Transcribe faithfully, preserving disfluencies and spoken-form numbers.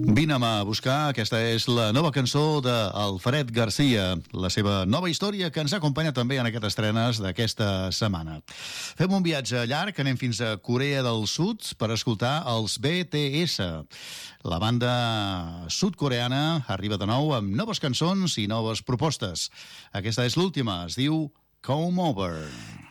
Vine-me a buscar, aquesta és la nova cançó d'Alfred Garcia, la seva nova història que ens acompanya també en aquestes estrenes d'aquesta setmana. Fem un viatge llarg, anem fins a Corea del Sud per escoltar els B T S. La banda sud-coreana arriba de nou amb noves cançons i noves propostes. Aquesta és l'última, es diu Come Over.